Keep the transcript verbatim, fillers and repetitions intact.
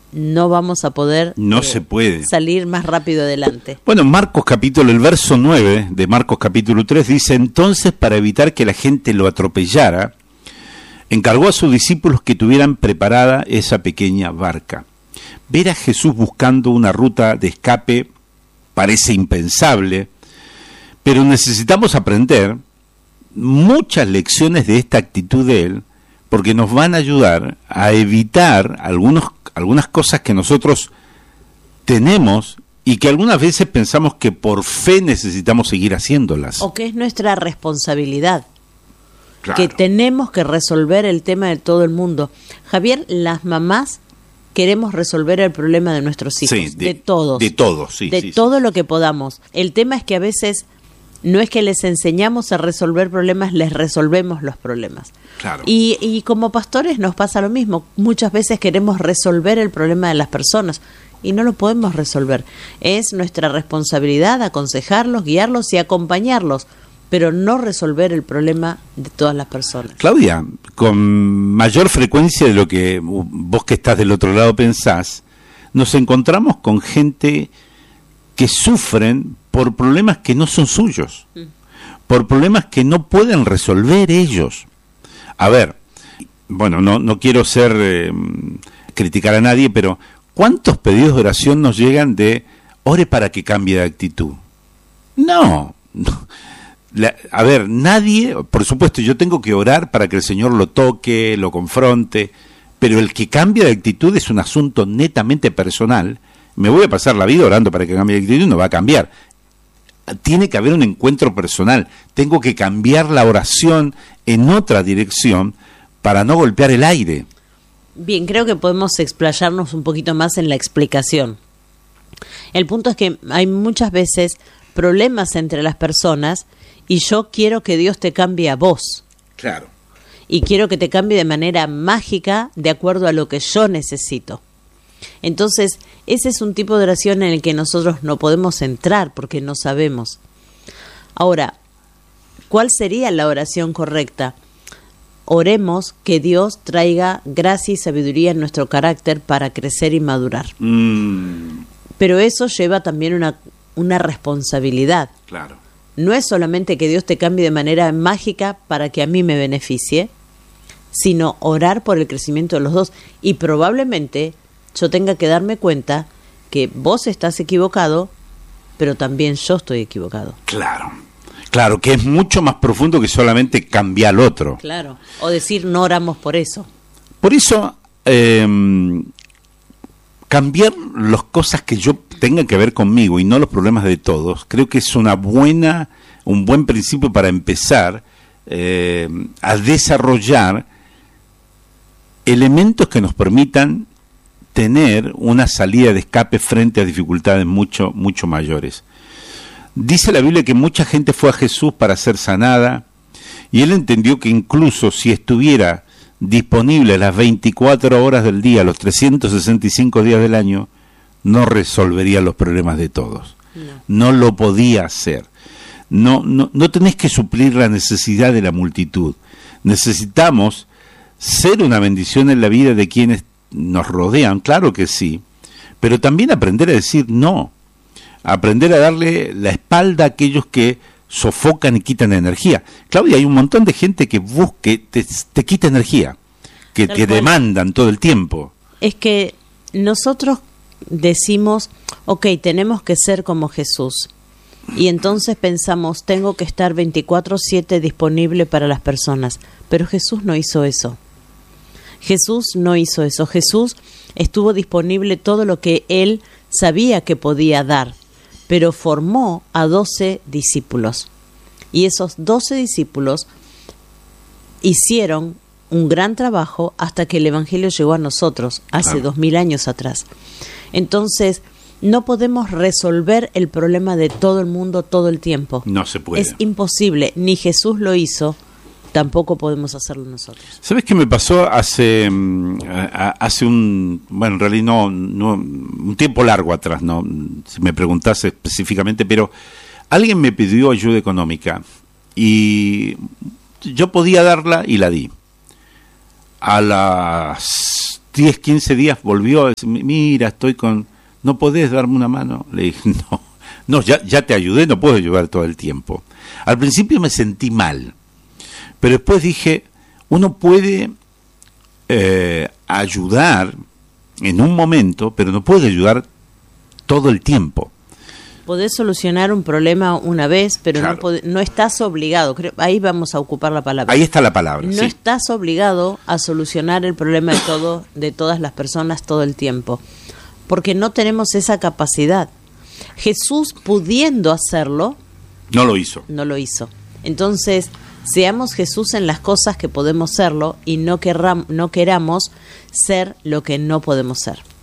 no vamos a poder no eh, se puede salir más rápido adelante. Bueno, Marcos capítulo, el verso nueve de Marcos capítulo tres dice: entonces, para evitar que la gente lo atropellara, encargó a sus discípulos que tuvieran preparada esa pequeña barca. Ver a Jesús buscando una ruta de escape parece impensable, pero necesitamos aprender muchas lecciones de esta actitud de él, porque nos van a ayudar a evitar algunos, algunas cosas que nosotros tenemos y que algunas veces pensamos que por fe necesitamos seguir haciéndolas. O que es nuestra responsabilidad. Claro. Que tenemos que resolver el tema de todo el mundo. Javier, las mamás queremos resolver el problema de nuestros hijos, sí, de, de todos. De todos, sí. De sí, todo sí. lo que podamos. El tema es que a veces no es que les enseñamos a resolver problemas, les resolvemos los problemas. Claro. Y, y como pastores nos pasa lo mismo. Muchas veces queremos resolver el problema de las personas y no lo podemos resolver. Es nuestra responsabilidad aconsejarlos, guiarlos y acompañarlos, pero no resolver el problema de todas las personas. Claudia, con mayor frecuencia de lo que vos que estás del otro lado pensás, nos encontramos con gente que sufren por problemas que no son suyos, mm. por problemas que no pueden resolver ellos. A ver, bueno, no, no quiero ser eh, criticar a nadie, pero ¿cuántos pedidos de oración nos llegan de ore para que cambie de actitud? No, no. La, a ver, nadie, por supuesto, yo tengo que orar para que el Señor lo toque, lo confronte, pero el que cambia de actitud es un asunto netamente personal. Me voy a pasar la vida orando para que cambie de actitud y no va a cambiar. Tiene que haber un encuentro personal. Tengo que cambiar la oración en otra dirección para no golpear el aire. Bien, creo que podemos explayarnos un poquito más en la explicación. El punto es que hay muchas veces problemas entre las personas y yo quiero que Dios te cambie a vos. Claro. Y quiero que te cambie de manera mágica de acuerdo a lo que yo necesito. Entonces, ese es un tipo de oración en el que nosotros no podemos entrar porque no sabemos. Ahora, ¿cuál sería la oración correcta? Oremos que Dios traiga gracia y sabiduría en nuestro carácter para crecer y madurar. Mm. Pero eso lleva también una, una responsabilidad. Claro. No es solamente que Dios te cambie de manera mágica para que a mí me beneficie, sino orar por el crecimiento de los dos. Y probablemente yo tenga que darme cuenta que vos estás equivocado, pero también yo estoy equivocado. Claro, claro, que es mucho más profundo que solamente cambiar al otro. Claro, o decir no oramos por eso. Por eso, eh, cambiar las cosas que yo tenga que ver conmigo y no los problemas de todos, creo que es una buena, un buen principio para empezar eh, a desarrollar elementos que nos permitan tener una salida de escape frente a dificultades mucho, mucho mayores. Dice la Biblia que mucha gente fue a Jesús para ser sanada y él entendió que incluso si estuviera disponible las veinticuatro horas del día, los trescientos sesenta y cinco días del año, no resolvería los problemas de todos. No, no lo podía hacer. No, no, no tenés que suplir la necesidad de la multitud. Necesitamos ser una bendición en la vida de quienes nos rodean, claro que sí, pero también aprender a decir no, aprender a darle la espalda a aquellos que sofocan y quitan energía. Claudia, hay un montón de gente que busque, te, te quita energía, que te demandan todo el tiempo. Es que nosotros decimos, ok, tenemos que ser como Jesús, y entonces pensamos, tengo que estar veinticuatro siete disponible para las personas, pero Jesús no hizo eso. Jesús no hizo eso. Jesús estuvo disponible todo lo que él sabía que podía dar, pero formó a doce discípulos. Y esos doce discípulos hicieron un gran trabajo hasta que el Evangelio llegó a nosotros, hace claro. dos mil años atrás. Entonces, no podemos resolver el problema de todo el mundo todo el tiempo. No se puede. Es imposible. Ni Jesús lo hizo, tampoco podemos hacerlo nosotros. ¿Sabes qué me pasó hace hace un, bueno, en realidad no, no un tiempo largo atrás, no, si me preguntás específicamente, pero alguien me pidió ayuda económica y yo podía darla y la di. A las diez, quince días volvió a decir, mira, estoy con... ¿No podés darme una mano? Le dije, no, no ya, ya te ayudé, no puedo ayudar todo el tiempo. Al principio me sentí mal, pero después dije, uno puede eh, ayudar en un momento, pero no puede ayudar todo el tiempo. Podés solucionar un problema una vez, pero Claro. no, pod- no estás obligado, creo, ahí vamos a ocupar la palabra. Ahí está la palabra, No sí. estás obligado a solucionar el problema de todo, de todas las personas todo el tiempo, porque no tenemos esa capacidad. Jesús, pudiendo hacerlo, No lo hizo. no lo hizo. Entonces, seamos Jesús en las cosas que podemos serlo y no querram- no queramos ser lo que no podemos ser.